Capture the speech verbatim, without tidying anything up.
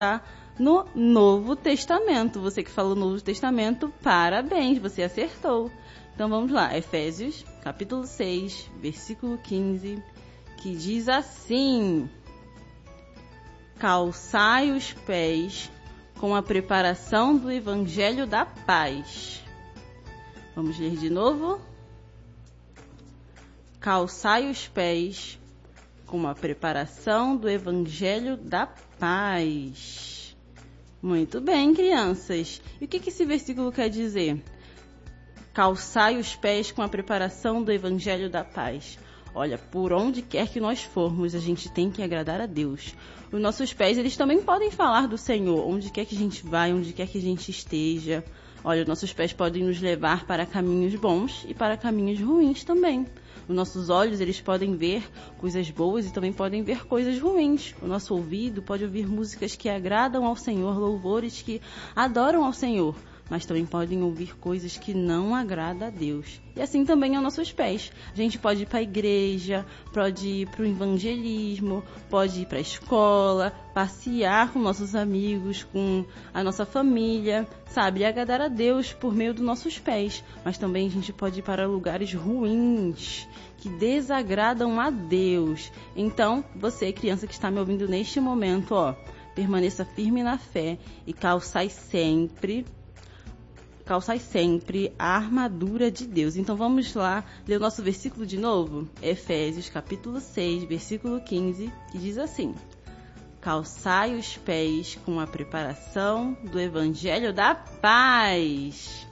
no Novo Testamento. Você que falou Novo Testamento, parabéns, você acertou. Então vamos lá, Efésios, capítulo seis, versículo quinze, que diz assim: calçai os pés com a preparação do Evangelho da Paz. Vamos ler de novo? Calçai os pés com a preparação do Evangelho da Paz. Muito bem, crianças. E o que esse versículo quer dizer? Calçai os pés com a preparação do Evangelho da Paz. Olha, por onde quer que nós formos, a gente tem que agradar a Deus. Os nossos pés, eles também podem falar do Senhor, onde quer que a gente vai, onde quer que a gente esteja. Olha, os nossos pés podem nos levar para caminhos bons e para caminhos ruins também. Os nossos olhos, eles podem ver coisas boas e também podem ver coisas ruins. O nosso ouvido pode ouvir músicas que agradam ao Senhor, louvores que adoram ao Senhor, mas também podem ouvir coisas que não agradam a Deus. E assim também aos nossos pés. A gente pode ir para a igreja, pode ir para o evangelismo, pode ir para a escola, passear com nossos amigos, com a nossa família, sabe? E agradar a Deus por meio dos nossos pés. Mas também a gente pode ir para lugares ruins, que desagradam a Deus. Então, você, criança que está me ouvindo neste momento, ó, permaneça firme na fé e calçai sempre... calçai sempre a armadura de Deus. Então vamos lá ler o nosso versículo de novo? Efésios capítulo seis, versículo quinze, que diz assim: calçai os pés com a preparação do Evangelho da Paz.